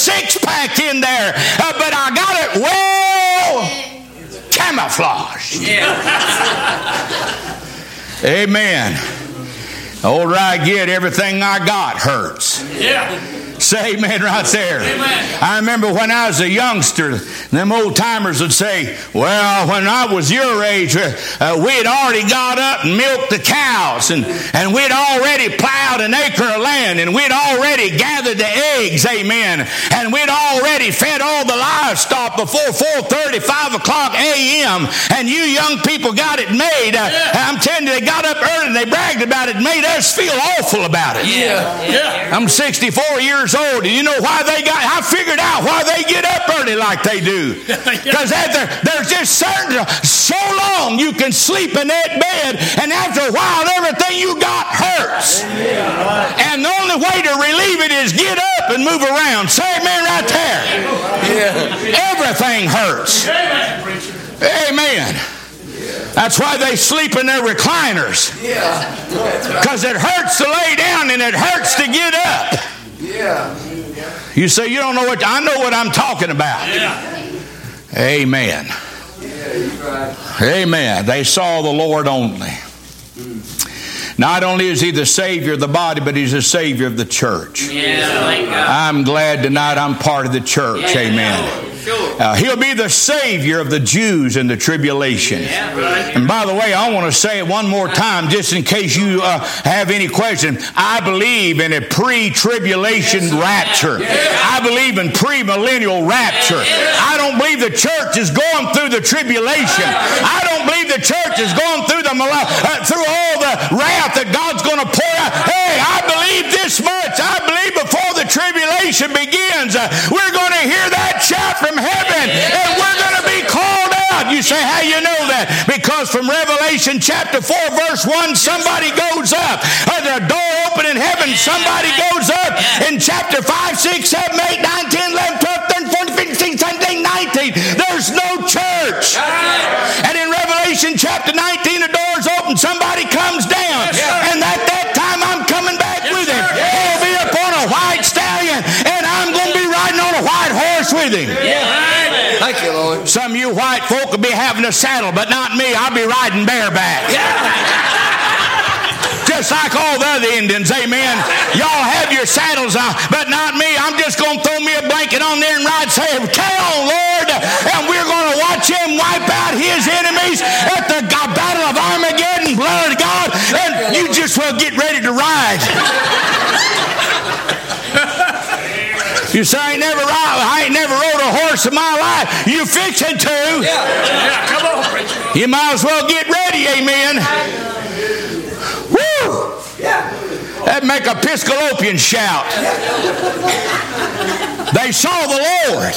six-pack in there, but I got it well camouflaged. Amen. The older I get, everything I got hurts. Say amen right there. Amen. I remember when I was a youngster, them old timers would say, well, when I was your age, we had already got up and milked the cows, and we'd already plowed an acre of land, and we'd already gathered the eggs, amen, and we'd already fed all the livestock before 4:30, 5 o'clock a.m., and you young people got it made. I'm telling you, they got up early and they bragged about it, made us feel awful about it. I'm 64 years old. Do you know why I figured out why they get up early like they do. Because there's just so long you can sleep in that bed, and after a while everything you got hurts. And the only way to relieve it is get up and move around. Say amen right there. Everything hurts. Amen. That's why they sleep in their recliners. Because it hurts to lay down and it hurts to get up. You say, you don't know what, I know what I'm talking about. Amen. Amen. They saw the Lord only. Not only is He the Savior of the body, but He's the Savior of the church. I'm glad tonight I'm part of the church. Amen. He'll be the Savior of the Jews in the tribulation. And by the way, I want to say it one more time just in case you have any question. I believe in a pre-tribulation rapture. I believe in pre-millennial rapture. I don't believe the church is going through the tribulation. I don't believe the church is going through through all the wrath that God's going to pour out. Hey, I believe this much. I believe before the tribulation begins, we're going to hear that shout from heaven, and we're going to be called out. You say, how you know that? Because from Revelation chapter 4 verse 1, somebody goes up. The door open in heaven, somebody goes up. In chapter 5, 6, 7, 8, 9, 10, 11, 12, 13, 14, 15, 16, 17, 19, there's no church. And in Revelation chapter 19, the door's open, somebody comes down, and at that time I'm coming back with him. He'll be upon a white stallion, and I'm going to be riding on a white horse with him. Thank you, Lord. Some of you white folk will be having a saddle, but not me. I'll be riding bareback. Just like all the other Indians, amen. Y'all have your saddles on, but not me. I'm just going to throw me a blanket on there and ride, say, carry on, Lord. And we're going to watch Him wipe out His enemies at the battle of Armageddon, blood of God. And you just will get ready to ride. You say, I ain't never rode a horse in my life. You fixing to. Come on, preacher. You might as well get ready, amen. Woo! That'd make a Episcopalian shout. They saw the Lord.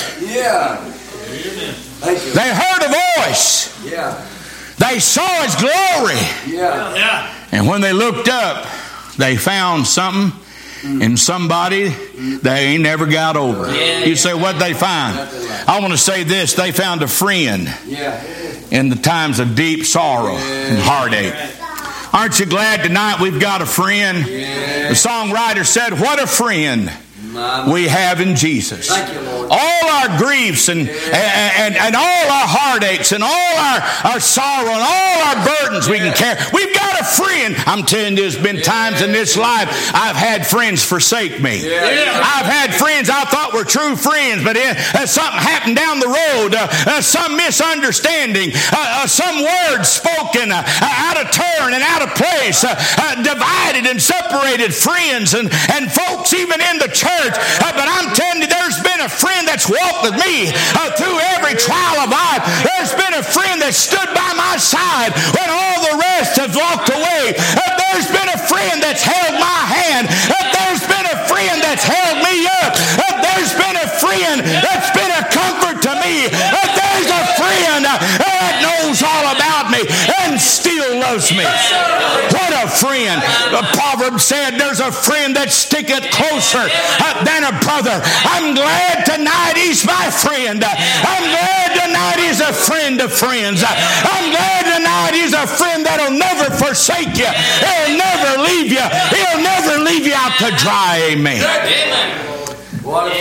They heard a voice. They saw His glory. And when they looked up, they found something in somebody they ain't never got over. You say, what'd they find? I want to say this. They found a friend in the times of deep sorrow and heartache. Aren't you glad tonight we've got a friend? The songwriter said, what a friend we have in Jesus. All our griefs and all our heartaches and all our sorrow and all our burdens we can carry. We've got a friend. I'm telling you, there's been times in this life I've had friends forsake me. I've had friends I thought were true friends, but something happened down the road, some misunderstanding, some words spoken out of turn and out of place, divided and separated friends and folks even in the church. But I'm telling you, there's been a friend that's walked with me through every trial of life. There's been a friend that stood by my side when all the rest have walked away. There's been a friend that's held my hand. There's been a friend that's held me up. There's been a friend that's been a comfort to me. There's a friend that knows all about me and still loves me. What a friend. The proverb said there's a friend that sticketh closer than a brother. I'm glad tonight He's my friend. I'm glad tonight He's a friend of friends. I'm glad tonight He's a friend that'll never forsake you. He'll never leave you. He'll never leave you out to dry. Amen.